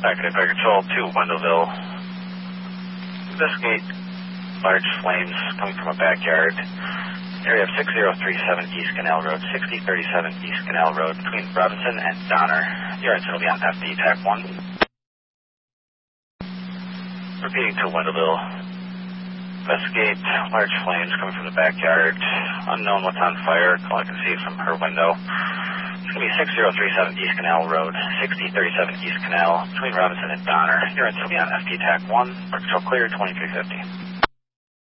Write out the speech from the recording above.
Packet Fire Control to Wendellville. Investigate large flames coming from a backyard. Area of 6037 East Canal Road, 6037 East Canal Road, between Robinson and Donner. Your incident will be on FD TAC 1. Repeating to Wendellville. Investigate large flames coming from the backyard. Unknown what's on fire. All I can see from her window. It's going to be 6037 East Canal Road, 6037 East Canal, between Robinson and Donner. Your incident will be on FD TAC 1. Control clear, 2350.